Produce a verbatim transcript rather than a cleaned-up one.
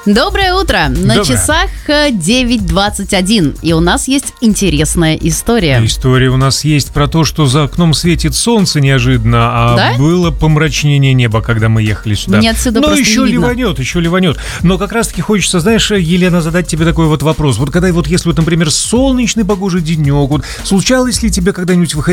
Доброе утро. На Доброе. часах девять двадцать один. И у нас есть интересная история. История у нас есть про то, что за окном светит солнце неожиданно, а Да? было помрачнение неба, когда мы ехали сюда. Мне отсюда Но просто еще не видно. ливанет, еще ливанет. Но как раз-таки хочется, знаешь, Елена, задать тебе такой вот вопрос. Вот когда вот если, вот, например, солнечный погожий денек, вот случалось ли тебе когда-нибудь выходить